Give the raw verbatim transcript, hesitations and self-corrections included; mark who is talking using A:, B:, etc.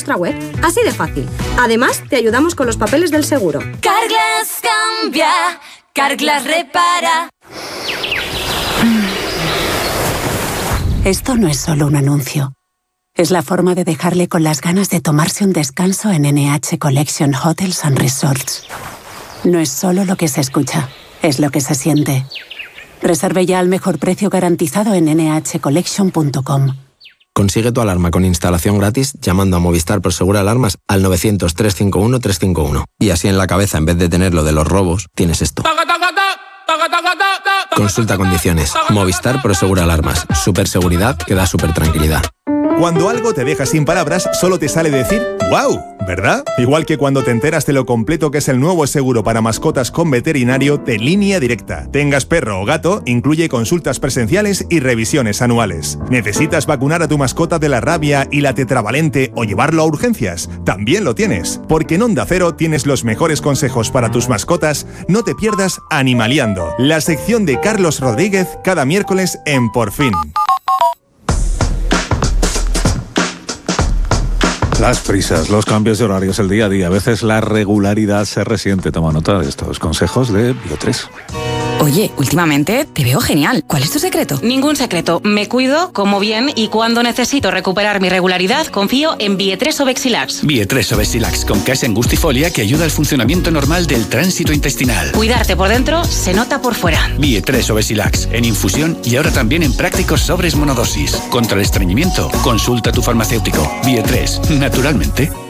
A: nuestra web. Así de fácil. Además, te ayudamos con los papeles del seguro.
B: Carglass cambia, Carglass repara.
C: Esto no es solo un anuncio. Es la forma de dejarle con las ganas de tomarse un descanso en N H Collection Hotels and Resorts. No es solo lo que se escucha, es lo que se siente. Reserve ya al mejor precio garantizado en ene hache collection punto com.
D: Consigue tu alarma con instalación gratis llamando a Movistar Prosegur Alarmas al novecientos, trescientos cincuenta y uno, trescientos cincuenta y uno. Y así en la cabeza, en vez de tener lo de los robos, tienes esto. Consulta condiciones. Movistar Prosegur Alarmas. Superseguridad que da super tranquilidad.
E: Cuando algo te deja sin palabras, solo te sale decir ¡wow! ¿Verdad? Igual que cuando te enteras de lo completo que es el nuevo seguro para mascotas con veterinario de Línea Directa. Tengas perro o gato, incluye consultas presenciales y revisiones anuales. ¿Necesitas vacunar a tu mascota de la rabia y la tetravalente o llevarlo a urgencias? También lo tienes, porque en Onda Cero tienes los mejores consejos para tus mascotas. No te pierdas Animaliando, la sección de Carlos Rodríguez cada miércoles en Por Fin.
F: Las prisas, los cambios de horarios, el día a día, a veces la regularidad se resiente. Toma nota de estos consejos de Biotres.
G: Oye, últimamente te veo genial. ¿Cuál es tu secreto?
H: Ningún secreto. Me cuido, como bien y cuando necesito recuperar mi regularidad, confío en Bietres Obexilax.
I: Bietres Obexilax con Casen Angustifolia que ayuda al funcionamiento normal del tránsito intestinal.
H: Cuidarte por dentro se nota por fuera.
I: Bietres Obexilax en infusión y ahora también en prácticos sobres monodosis. Contra el estreñimiento, consulta a tu farmacéutico. Bietres, naturalmente.